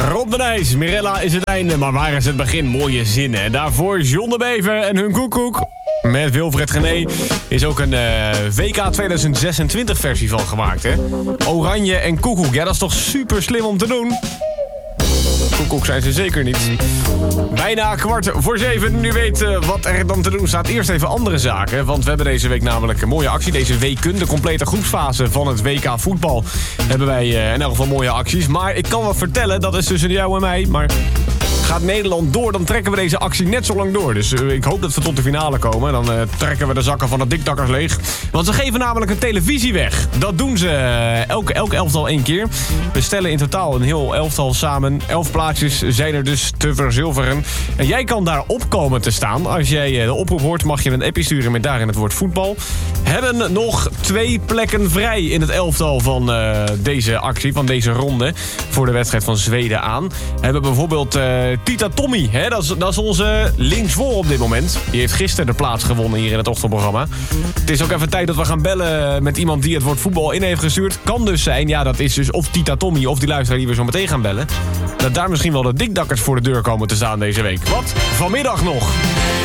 Rob de Nijs, Mirella is het einde, maar waar is het begin? Mooie zinnen. En daarvoor John de Bever en hun koekoek. Met Wilfred Gené is ook een WK 2026 versie van gemaakt, hè? Oranje en koekoek, ja, dat is toch super slim om te doen? Koekoek zijn ze zeker niet. Bijna 6:15. U weet wat er dan te doen staat. Eerst even andere zaken. Want we hebben deze week namelijk een mooie actie. Deze weken, de complete groepsfase van het WK voetbal, hebben wij in elk geval mooie acties. Maar ik kan wel vertellen, dat is tussen jou en mij. Maar gaat Nederland door, dan trekken we deze actie net zo lang door. Dus ik hoop dat we tot de finale komen. Dan trekken we de zakken van de dikdakkers leeg. Want ze geven namelijk een televisie weg. Dat doen ze elk elftal 1 keer. We stellen in totaal een heel elftal samen. 11 plaatjes zijn er dus te verzilveren. En jij kan daar op komen te staan. Als jij de oproep hoort, mag je een appje sturen met daarin het woord voetbal. Hebben nog 2 plekken vrij in het elftal van deze actie, van deze ronde. Voor de wedstrijd van Zweden aan. We hebben bijvoorbeeld Tita Tommy, hè? Dat is onze linksvoor op dit moment. Die heeft gisteren de plaats gewonnen hier in het ochtendprogramma. Het is ook even tijd dat we gaan bellen met iemand die het woord voetbal in heeft gestuurd. Kan dus zijn, ja, dat is dus of Tita Tommy of die luisteraar die we zo meteen gaan bellen. Dat daar misschien wel de dikdakkers voor de deur komen te staan deze week. Wat? Vanmiddag nog.